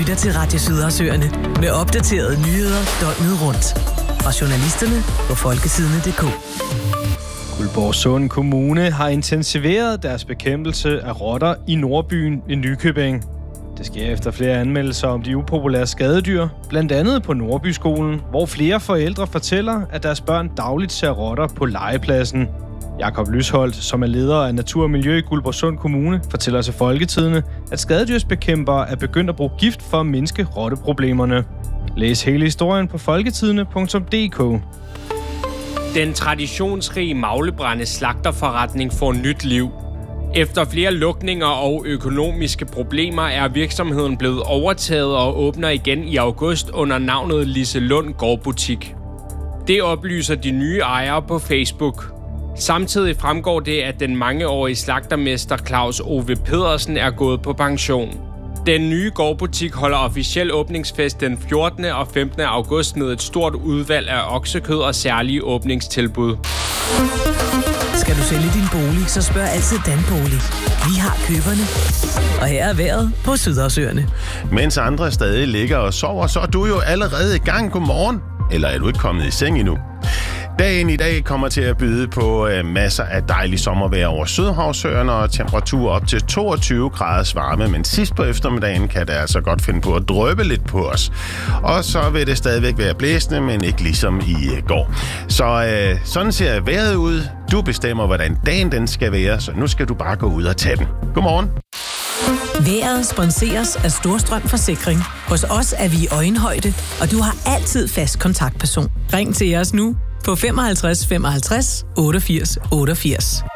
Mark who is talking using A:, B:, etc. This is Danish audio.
A: lytter til Radio Sydersøerne med opdaterede nyheder døgnet rundt. Fra journalisterne på folketidene.dk.
B: Guldborgsund Kommune har intensiveret deres bekæmpelse af rotter i Nordbyen i Nykøbing. Det sker efter flere anmeldelser om de upopulære skadedyr, blandt andet på Nordbyskolen, hvor flere forældre fortæller, at deres børn dagligt ser rotter på legepladsen. Jakob Lysholdt, som er leder af Natur og Miljø i Guldborgsund Kommune, fortæller til Folketidene, at skadedyrsbekæmpere er begyndt at bruge gift for at mindske rotteproblemerne. Læs hele historien på folketidene.dk.
C: Den traditionsrige Maglebrænde slagterforretning får nyt liv. Efter flere lukninger og økonomiske problemer er virksomheden blevet overtaget og åbner igen i august under navnet Liselund Gårdbutik. Det oplyser de nye ejere på Facebook. Samtidig fremgår det, at den mangeårige slagtermester Claus Ove Pedersen er gået på pension. Den nye gårdbutik holder officiel åbningsfest den 14. og 15. august med et stort udvalg af oksekød og særlige åbningstilbud.
A: Skal du sælge din bolig, så spørg altid Danbolig. Vi har køberne. Og her er vejret på Sydersøerne.
D: Mens andre stadig ligger og sover, så er du jo allerede i gang. Godmorgen. Eller er du ikke kommet i seng endnu? Dagen i dag kommer til at byde på masser af dejlig sommervejr over Sydhavsøerne og temperaturer op til 22 graders varme, men sidst på eftermiddagen kan det altså godt finde på at dryppe lidt på os. Og så vil det stadigvæk være blæsende, men ikke ligesom i går. Så sådan ser vejret ud. Du bestemmer, hvordan dagen den skal være, så nu skal du bare gå ud og tage den. Godmorgen.
A: Vejret sponseres af Storstrøm Forsikring. Hos os er vi i øjenhøjde, og du har altid fast kontaktperson. Ring til os nu på 55 55 88 88.